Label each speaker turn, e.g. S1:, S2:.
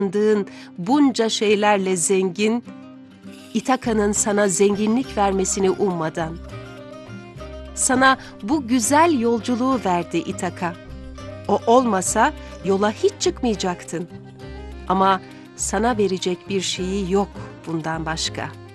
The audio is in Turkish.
S1: kazandığın bunca şeylerle zengin, İthaka'nın sana zenginlik vermesini ummadan. Sana bu güzel yolculuğu verdi İthaka. O olmasa yola hiç çıkmayacaktın. Ama sana verecek bir şeyi yok bundan başka.